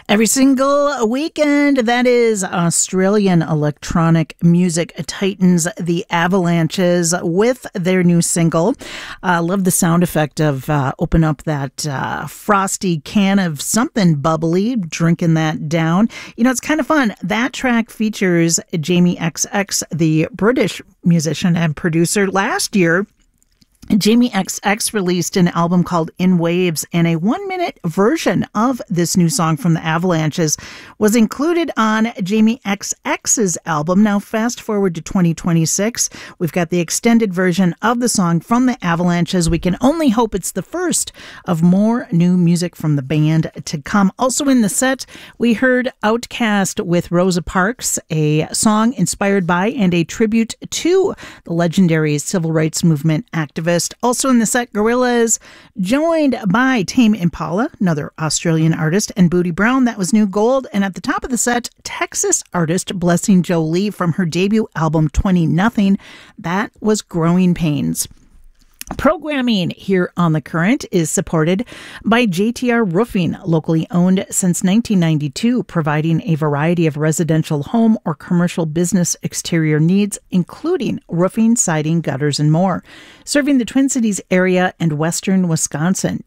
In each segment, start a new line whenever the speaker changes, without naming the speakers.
Every single weekend, that is Australian electronic music titans, the Avalanches, with their new single. Love the sound effect of open up that frosty can of something bubbly, drinking that down. You know, it's kind of fun. That track features Jamie XX, the British musician and producer. Last year, Jamie XX released an album called In Waves, and a 1-minute version of this new song from the Avalanches was included on Jamie XX's album. Now, fast forward to 2026, we've got the extended version of the song from the Avalanches. We can only hope it's the first of more new music from the band to come. Also in the set, we heard Outkast with Rosa Parks, a song inspired by and a tribute to the legendary civil rights movement activist. Also in the set, Gorillaz, joined by Tame Impala, another Australian artist, and Booty Brown. That was New Gold. And at the top of the set, Texas artist Blessing Jolie from her debut album 20 Nothing. That was Growing Pains. Programming here on The Current is supported by JTR Roofing, locally owned since 1992, providing a variety of residential home or commercial business exterior needs, including roofing, siding, gutters, and more. Serving the Twin Cities area and western Wisconsin,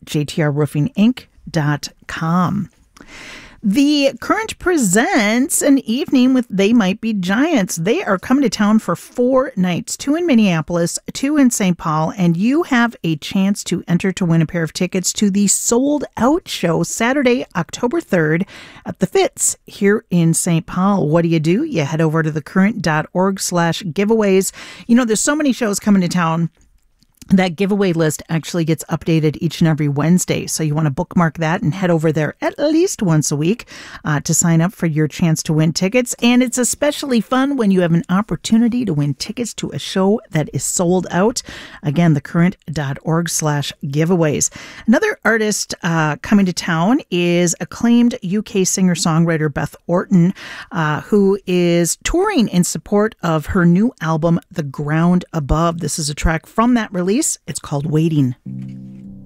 JTRRoofingInc.com. The Current presents an evening with They Might Be Giants. They are coming to town for 4 nights, 2 in Minneapolis, 2 in St. Paul, and you have a chance to enter to win a pair of tickets to the Sold Out show Saturday, October 3rd at the Fitz here in St. Paul. What do? You head over to thecurrent.org/giveaways. You know, there's so many shows coming to town. That giveaway list actually gets updated each and every Wednesday. So you want to bookmark that and head over there at least once a week to sign up for your chance to win tickets. And it's especially fun when you have an opportunity to win tickets to a show that is sold out. Again, thecurrent.org/giveaways. Another artist coming to town is acclaimed UK singer-songwriter Beth Orton, who is touring in support of her new album, The Ground Above. This is a track from that release. It's called Waiting.